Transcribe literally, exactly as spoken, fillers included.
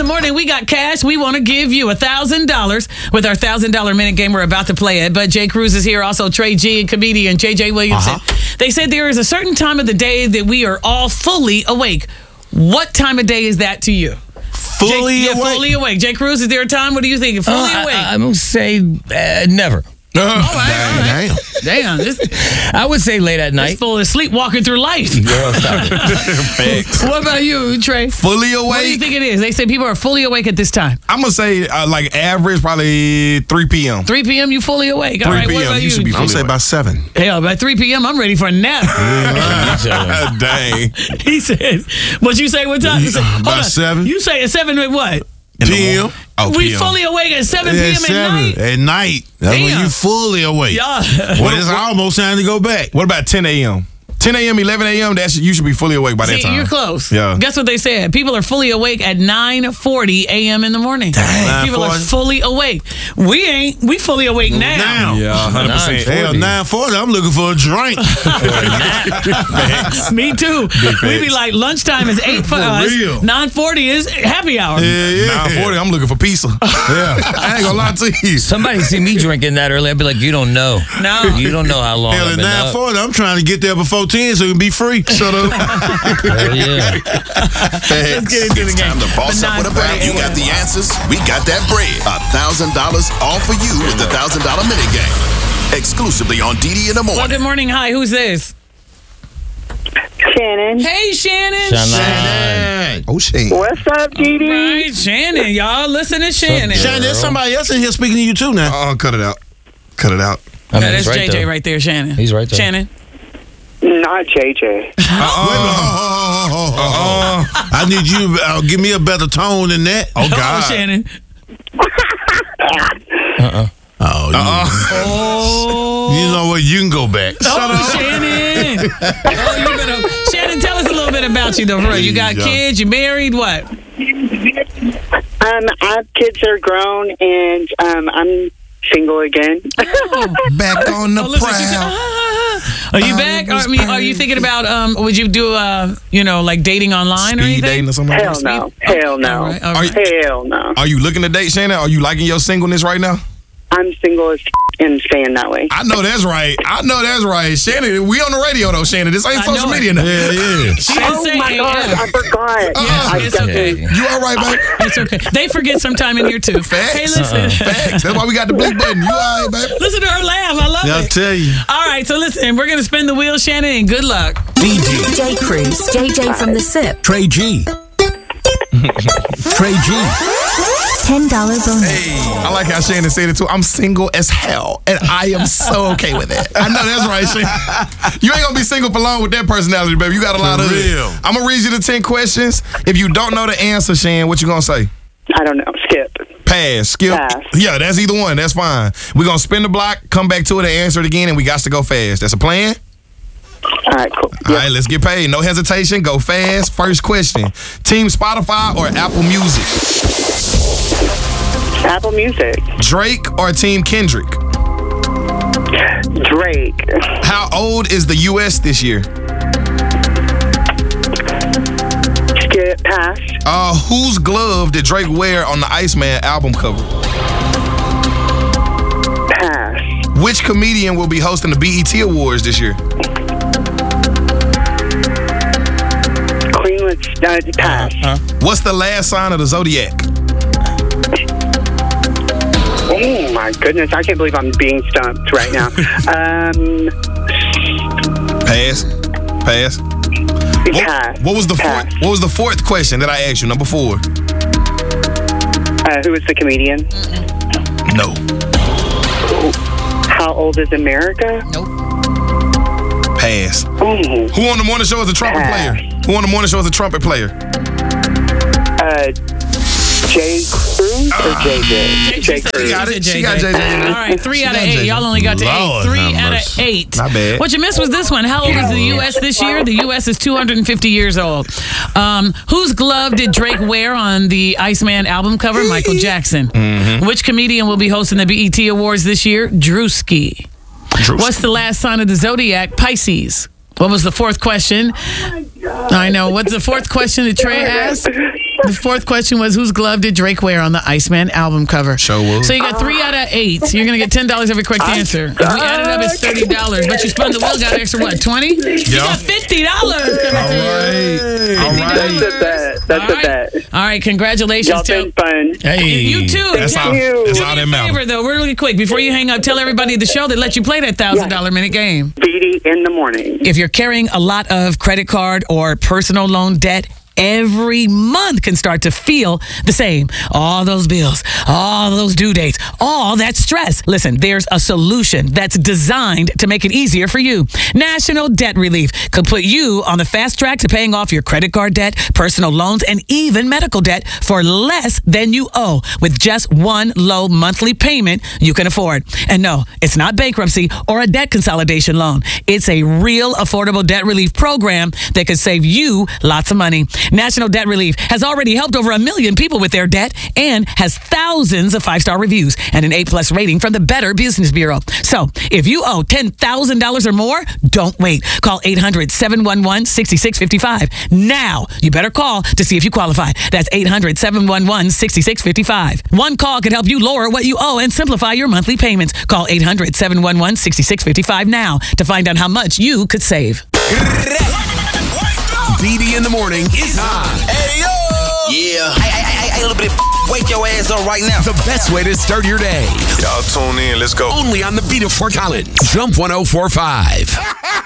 morning. We got cash. We want to give you one thousand dollars with our one thousand dollars minute game. We're about to play it. But Jay Cruz is here. Also, Trey G and comedian J J Williamson. Uh-huh. They said there is a certain time of the day that we are all fully awake. What time of day is that to you? Fully Jay, awake? Yeah, fully awake. Jay Cruz, is there a time? What do you think? Fully uh, awake? I, I'm going to say uh, never. Uh, all right, damn, all right. damn. Damn. This, I would say late at night. this fool is sleepwalking through life. Girl, stop it. Facts. What about you, Trey? Fully awake. What do you think it is? They say people are fully awake at this time. I'm gonna say uh, like average, probably three p.m. three p.m. you fully awake. All right, what about you you? should be I'm fully gonna say awake. about seven. Hell, by three p.m. I'm ready for a nap. Dang. He said, what you say, what time? You say, hold About on. seven. You say at seven at what? P M. Oh, we P M. fully awake at seven Yeah, p.m. at seven. night? At night. That's when Damn. you fully awake. Yeah. When it's almost time to go back. What about ten a.m.? ten a.m., eleven a.m., that's, you should be fully awake by that See, time. you're close. Yeah. Guess what they said? People are fully awake at nine forty a.m. in the morning. Dang. People are nine forty? fully awake. We ain't. We fully awake now. Now. Yeah, one hundred percent. Hell, nine forty, I'm looking for a drink. Me too. We be like, lunchtime is eight for, For us. real. nine forty is happy hour. Yeah, yeah. nine forty, I'm looking for pizza. Yeah. I ain't gonna lie to you. Somebody see me drinking that early, I'd be like, you don't know. No. You don't know how long Hell, I've at been nine up. forty, I'm trying to get there before ten so it can be free. Shut up. Hell yeah. Let's get into It's the game. time to boss The up with a brand. You got the answers. We got that bread. A thousand dollars all for you with the thousand dollar minute game. Exclusively on D D in the Well, morning. good morning. Hi, who's this? Shannon. Hey, Shannon. Shannon. Oh, shit. What's up, Dee Dee? Right, Shannon. Y'all listen to Shannon. Shannon, there's somebody else in here speaking to you too now. Oh, cut it out. Cut it out. I mean, Yeah, he's that's right J J there. right there, Shannon. He's right there. Shannon. Not J J. Uh, I need you to uh, give me a better tone than that. Oh, Oh, God. Shannon. Uh-uh. Oh, you, Oh. you know what? You can go back. Oh, Shannon. Oh, you better. Shannon, tell us a little bit about you, though. For real. You got Yeah. kids, you married, what? Um, I have kids that are grown, and um, I'm single again. Back on the Oh, listen, she said, prowl. ah. Are you I back? was I mean, are you thinking about, um, would you do, uh, you know, like dating online or Speed anything? dating or something like Hell that? no. Hell no. All right, all Are right. you- Hell no. Are you looking to date, Shannon? Are you liking your singleness right now? I'm single as and staying that way. I know that's right. I know that's right. Shannon, we on the radio, though, Shannon. This ain't I social know it. media now. Yeah, yeah. She didn't Oh say my A God, F. I forgot. Yes, I it's got okay. this. You all right, babe? It's okay. They forget sometime in here, too. Facts. Hey, listen. Facts. That's why we got the blue button. You all right, babe? Listen to her laugh. I love I'll it. tell you. All right, so listen, we're going to spin the wheel, Shannon, and good luck. D J J Cruz, J J from the SIP, Trey G. Trey G. ten dollar bonus. I like how Shannon said it, too. I'm single as hell, and I am so okay with it. I know that's right, Shannon. You ain't going to be single for long with that personality, baby. You got a lot For of real. it. I'm going to read you the ten questions. If you don't know the answer, Shannon, what you going to say? I don't know. Skip. Pass, skip. Pass. Yeah, that's either one. That's fine. We're going to spin the block, come back to it, and answer it again, and we got to go fast. That's a plan? All right, cool. All right, let's get paid. No hesitation. Go fast. First question. Team Spotify or Apple Music? Apple Music. Drake or Team Kendrick? Drake. How old is the U S this year? Skip. Pass. Uh, whose glove did Drake wear on the Iceman album cover? Pass. Which comedian will be hosting the B E T Awards this year? Clean with uh, pass. What's the last sign of the Zodiac? Oh my goodness! I can't believe I'm being stumped right now. um, Pass. Pass. pass. What was the Pass. fourth? What was the fourth question that I asked you? Number four. Uh, who is the comedian? No. How old is America? Pass. Oh, Who on the morning show is a trumpet Pass. player? Who on the morning show is a trumpet player? uh, Jay Cruz or J J? J said- Cruz. got it. J J. She got J J in there. All right, three She out of got eight. J J. Y'all only got to eight. Lord Three have out of mercy. eight. My bad. What you missed was this one. How old is the U S this year? The U S is two hundred fifty years old. Um, whose glove did Drake wear on the Iceman album cover? Michael Jackson. Mm-hmm. Which comedian will be hosting the B E T Awards this year? Drewski. What's the last sign of the Zodiac? Pisces. What was the fourth question? I know. What's the fourth question that Trey asked? The fourth question was, whose glove did Drake wear on the Iceman album cover? Sure will. So you got three out of eight. So you're going to get ten dollars every correct answer. If we add it up, it's thirty dollars. But you spun the wheel, got an extra, what, twenty? You got fifty dollars coming All to you. right. All That's right. a bet. That's All a right. bet. All right, congratulations. Y'all Tell- been fun. Hey. You too. That's Tell- all, you. that's Do all me that a favor, matters. though, really quick, before you hang up, tell everybody at the show that let you play that one thousand dollars minute game. Beatty in the morning. If you're carrying a lot of credit card or personal loan debt, every month can start to feel the same. All those bills, all those due dates, all that stress. Listen, there's a solution that's designed to make it easier for you. National Debt Relief could put you on the fast track to paying off your credit card debt, personal loans, and even medical debt for less than you owe with just one low monthly payment you can afford. And no, it's not bankruptcy or a debt consolidation loan. It's a real affordable debt relief program that could save you lots of money. National Debt Relief has already helped over a million people with their debt and has thousands of five-star reviews and an A-plus rating from the Better Business Bureau. So if you owe ten thousand dollars or more, don't wait. Call eight hundred, seven one one, six six five five. Now, you better call to see if you qualify. That's eight hundred, seven one one, six six five five. One call could help you lower what you owe and simplify your monthly payments. Call eight hundred, seven one one, six six five five now to find out how much you could save. Beatty in the morning is on. Hey, yo! Yeah. Hey, hey, hey, hey, little bit of wake your ass up right now. The best way to start your day. Y'all tune in. Let's go. Only on the Beat of Fort Collins. Jump one oh four point five.